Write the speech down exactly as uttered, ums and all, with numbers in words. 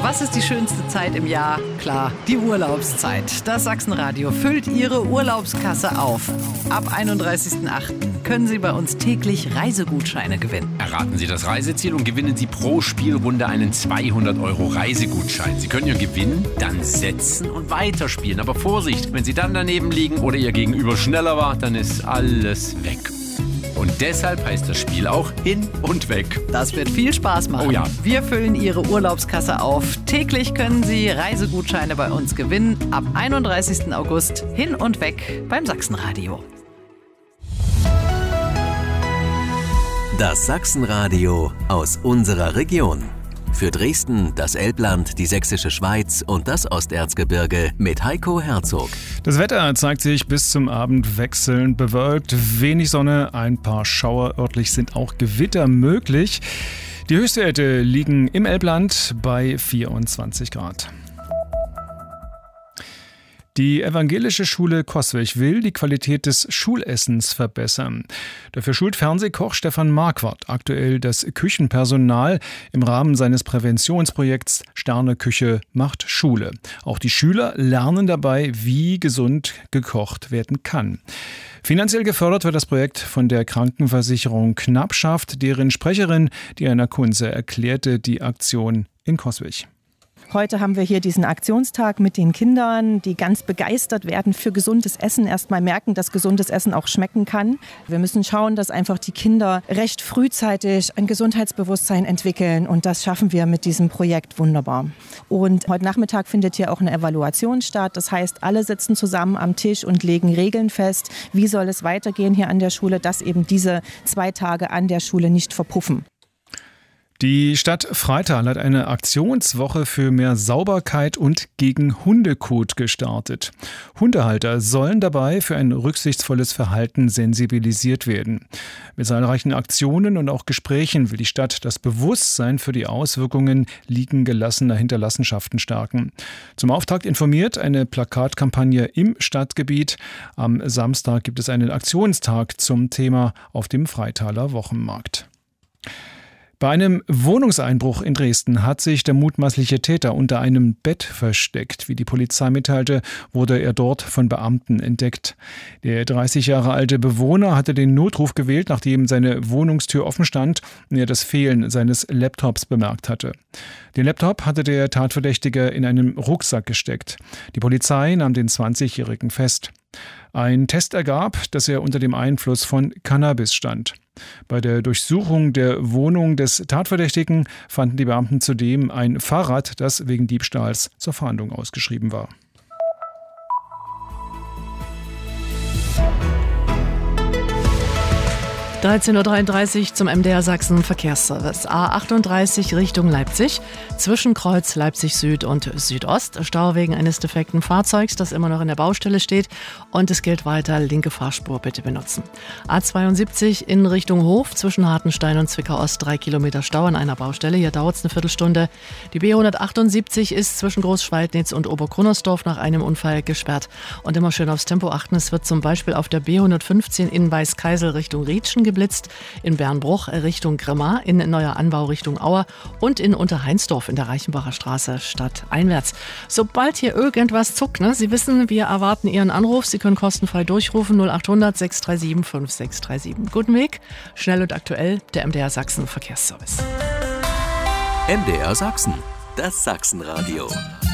Was ist die schönste Zeit im Jahr? Klar, die Urlaubszeit. Das Sachsenradio füllt Ihre Urlaubskasse auf. Ab einunddreißigsten achten können Sie bei uns täglich Reisegutscheine gewinnen. Erraten Sie das Reiseziel und gewinnen Sie pro Spielrunde einen zweihundert Euro Reisegutschein. Sie können Ihren Gewinn dann setzen und weiterspielen. Aber Vorsicht, wenn Sie dann daneben liegen oder Ihr Gegenüber schneller war, dann ist alles weg. Und deshalb heißt das Spiel auch Hin und Weg. Das wird viel Spaß machen. Oh ja. Wir füllen Ihre Urlaubskasse auf. Täglich können Sie Reisegutscheine bei uns gewinnen. Ab einunddreißigsten August Hin und Weg beim Sachsenradio. Das Sachsenradio aus unserer Region. Für Dresden, das Elbland, die Sächsische Schweiz und das Osterzgebirge mit Heiko Herzog. Das Wetter zeigt sich bis zum Abend wechselnd bewölkt. Wenig Sonne, ein paar Schauer. Örtlich sind auch Gewitter möglich. Die Höchstwerte liegen im Elbland bei vierundzwanzig Grad. Die evangelische Schule Coswig will die Qualität des Schulessens verbessern. Dafür schult Fernsehkoch Stefan Marquardt aktuell das Küchenpersonal im Rahmen seines Präventionsprojekts Sterneküche macht Schule. Auch die Schüler lernen dabei, wie gesund gekocht werden kann. Finanziell gefördert wird das Projekt von der Krankenversicherung Knappschaft, deren Sprecherin Diana Kunze erklärte die Aktion in Coswig. Heute haben wir hier diesen Aktionstag mit den Kindern, die ganz begeistert werden für gesundes Essen. Erst mal merken, dass gesundes Essen auch schmecken kann. Wir müssen schauen, dass einfach die Kinder recht frühzeitig ein Gesundheitsbewusstsein entwickeln. Und das schaffen wir mit diesem Projekt wunderbar. Und heute Nachmittag findet hier auch eine Evaluation statt. Das heißt, alle sitzen zusammen am Tisch und legen Regeln fest. Wie soll es weitergehen hier an der Schule, dass eben diese zwei Tage an der Schule nicht verpuffen. Die Stadt Freital hat eine Aktionswoche für mehr Sauberkeit und gegen Hundekot gestartet. Hundehalter sollen dabei für ein rücksichtsvolles Verhalten sensibilisiert werden. Mit zahlreichen Aktionen und auch Gesprächen will die Stadt das Bewusstsein für die Auswirkungen liegen gelassener Hinterlassenschaften stärken. Zum Auftakt informiert eine Plakatkampagne im Stadtgebiet. Am Samstag gibt es einen Aktionstag zum Thema auf dem Freitaler Wochenmarkt. Bei einem Wohnungseinbruch in Dresden hat sich der mutmaßliche Täter unter einem Bett versteckt. Wie die Polizei mitteilte, wurde er dort von Beamten entdeckt. Der dreißig Jahre alte Bewohner hatte den Notruf gewählt, nachdem seine Wohnungstür offen stand und er das Fehlen seines Laptops bemerkt hatte. Den Laptop hatte der Tatverdächtige in einen Rucksack gesteckt. Die Polizei nahm den zwanzigjährigen fest. Ein Test ergab, dass er unter dem Einfluss von Cannabis stand. Bei der Durchsuchung der Wohnung des Tatverdächtigen fanden die Beamten zudem ein Fahrrad, das wegen Diebstahls zur Fahndung ausgeschrieben war. dreizehn Uhr dreiunddreißig zum M D R Sachsen Verkehrsservice. A achtunddreißig Richtung Leipzig, zwischen Kreuz Leipzig Süd und Südost. Stau wegen eines defekten Fahrzeugs, das immer noch in der Baustelle steht. Und es gilt weiter, linke Fahrspur bitte benutzen. A zweiundsiebzig in Richtung Hof, zwischen Hartenstein und Zwickau Ost, drei Kilometer Stau an einer Baustelle. Hier dauert es eine Viertelstunde. Die B hundertachtundsiebzig ist zwischen Großschweidnitz und Obergrunnersdorf nach einem Unfall gesperrt. Und immer schön aufs Tempo achten. Es wird zum Beispiel auf der B hundertfünfzehn in Weißkeisel Richtung Rietschen geblitzt, in Bernbruch Richtung Grimma, in Neuer Anbau Richtung Auer und in Unterheinsdorf in der Reichenbacher Straße stadteinwärts. Sobald hier irgendwas zuckt, ne? Sie wissen, wir erwarten Ihren Anruf. Sie können kostenfrei durchrufen null achthundert sechs drei sieben fünf sechs drei sieben. Guten Weg, schnell und aktuell, der M D R Sachsen Verkehrsservice. M D R Sachsen, das Sachsenradio.